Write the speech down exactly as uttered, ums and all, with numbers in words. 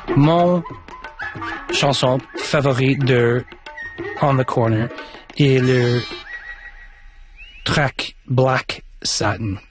Mon chanson favorite de On the Corner est le track Black Satin.